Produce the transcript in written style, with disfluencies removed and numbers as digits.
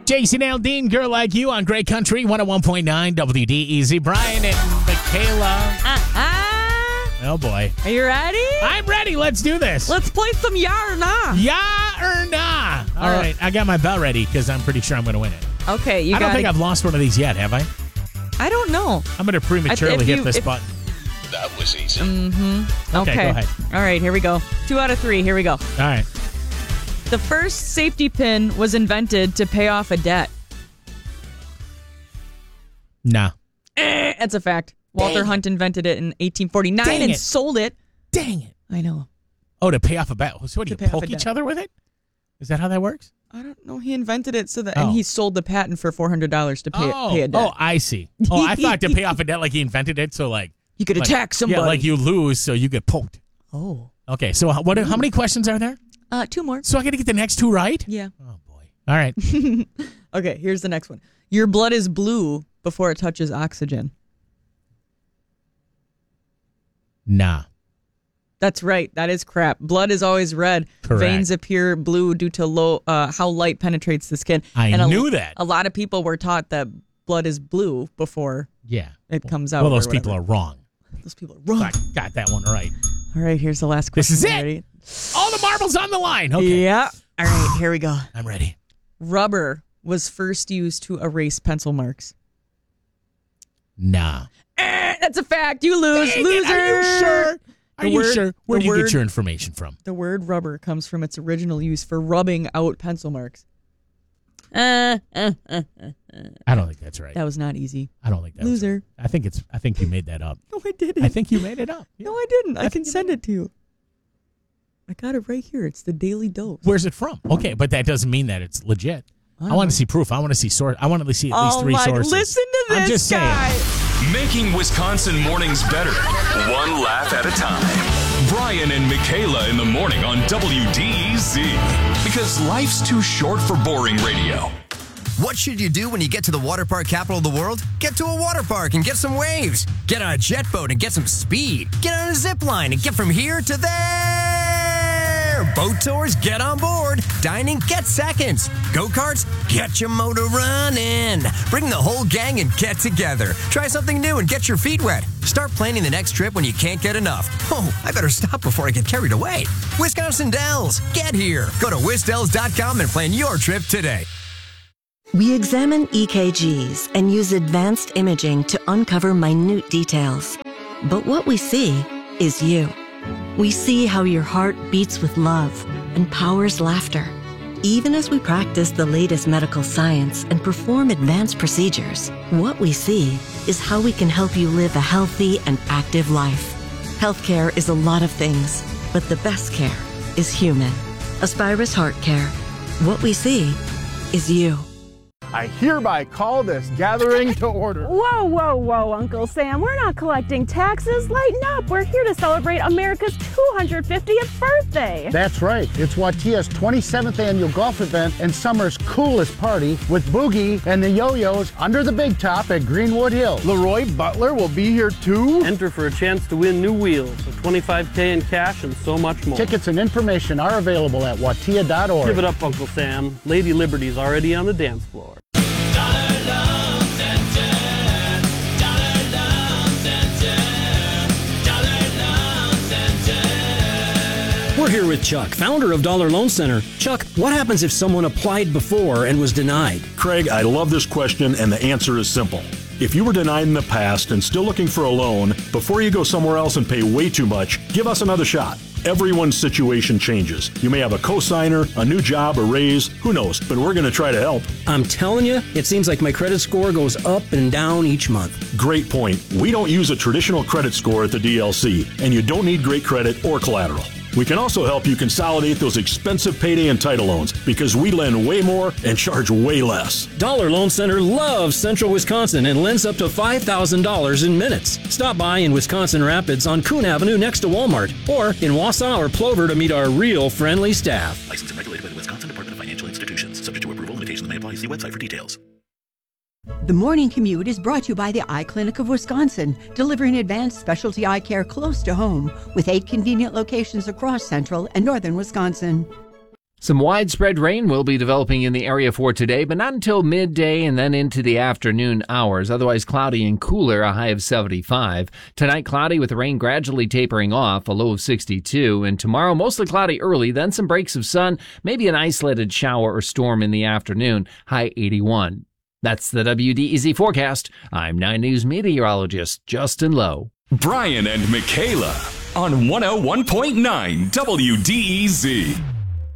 Jason Aldean, Girl Like You on Great Country 101.9 WDEZ. Brian and Michaela. Oh, boy. Are you ready? I'm ready. Let's do this. Let's play some ya or nah. Ya or nah. All right. I got my bell ready because I'm pretty sure I'm going to win it. Okay. I don't think I've lost one of these yet, have I? I don't know. I'm going to prematurely hit this button. That was easy. Mm-hmm. Okay. Go ahead. All right. Here we go. 2 out of 3. Here we go. All right. The first safety pin was invented to pay off a debt. Nah. That's a fact. Walter Hunt invented it in 1849 and sold it. Dang it. I know. Oh, to pay off a bet. So what, do you poke each other with it? Is that how that works? I don't know. He invented it and he sold the patent for $400 to pay a debt. Oh, I see. Oh, I thought to pay off a debt like he invented it so like... You could attack somebody. Yeah, like you lose so you get poked. Oh. Okay, so how many questions are there? 2 more. So I got to get the next 2 right? Yeah. Oh, boy. All right. Okay, here's the next one. Your blood is blue before it touches oxygen. Nah. That's right. That is crap. Blood is always red. Correct. Veins appear blue due to how light penetrates the skin. I knew that. A lot of people were taught that blood is blue before it comes out. Well, those people are wrong. Those people are wrong. Got that one right. All right, here's the last question. This is it. Ready? All the marbles on the line. Okay. Yeah. All right, here we go. I'm ready. Rubber was first used to erase pencil marks. Nah. That's a fact. You lose. Loser. Are you sure? Are you sure? Where do you get your information from? The word rubber comes from its original use for rubbing out pencil marks. I don't think that's right. That was not easy. I don't think that Loser. Was right. I think you made that up. No, I didn't. I think you made it up. Yeah. No, I didn't. I can send it to you. I got it right here. It's the Daily Dose. Where's it from? Okay, but that doesn't mean that it's legit. I want to see proof. I want to see source. I want to see at least 3 sources. Listen to this I'm just guy. saying. Making Wisconsin mornings better, one laugh at a time. Brian and Michaela in the morning on WDEZ. Because life's too short for boring radio. What should you do when you get to the water park capital of the world? Get to a water park and get some waves. Get on a jet boat and get some speed. Get on a zip line and get from here to there. Boat tours, get on board. Dining, get seconds. Go-karts, get your motor running. Bring the whole gang and get together. Try something new and get your feet wet. Start planning the next trip when you can't get enough. Oh, I better stop before I get carried away. Wisconsin Dells, get here. Go to wisdells.com and plan your trip today. We examine EKGs and use advanced imaging to uncover minute details. But what we see is you. We see how your heart beats with love and powers laughter. Even as we practice the latest medical science and perform advanced procedures, what we see is how we can help you live a healthy and active life. Healthcare is a lot of things, but the best care is human. Aspirus Heart Care. What we see is you. I hereby call this gathering to order. Whoa, whoa, whoa, Uncle Sam. We're not collecting taxes. Lighten up. We're here to celebrate America's 250th birthday. That's right. It's Watia's 27th annual golf event and summer's coolest party with Boogie and the Yo-Yos under the big top at Greenwood Hill. Leroy Butler will be here too. Enter for a chance to win new wheels, a $25K in cash, and so much more. Tickets and information are available at watia.org. Give it up, Uncle Sam. Lady Liberty's already on the dance floor. We're here with Chuck, founder of Dollar Loan Center. Chuck, what happens if someone applied before and was denied? Craig, I love this question, and the answer is simple. If you were denied in the past and still looking for a loan, before you go somewhere else and pay way too much, give us another shot. Everyone's situation changes. You may have a cosigner, a new job, a raise, who knows, but we're going to try to help. I'm telling you, it seems like my credit score goes up and down each month. Great point. We don't use a traditional credit score at the DLC, and you don't need great credit or collateral. We can also help you consolidate those expensive payday and title loans because we lend way more and charge way less. Dollar Loan Center loves Central Wisconsin and lends up to $5,000 in minutes. Stop by in Wisconsin Rapids on Coon Avenue next to Walmart or in Wausau or Plover to meet our real friendly staff. Licensed and regulated by the Wisconsin Department of Financial Institutions. Subject to approval, limitations may apply. See website for details. The Morning Commute is brought to you by the Eye Clinic of Wisconsin, delivering advanced specialty eye care close to home with 8 convenient locations across central and northern Wisconsin. Some widespread rain will be developing in the area for today, but not until midday and then into the afternoon hours. Otherwise cloudy and cooler, a high of 75. Tonight, cloudy with the rain gradually tapering off, a low of 62. And tomorrow, mostly cloudy early, then some breaks of sun, maybe an isolated shower or storm in the afternoon, high 81. That's the WDEZ forecast. I'm 9 News meteorologist Justin Lowe. Brian and Michaela on 101.9 WDEZ.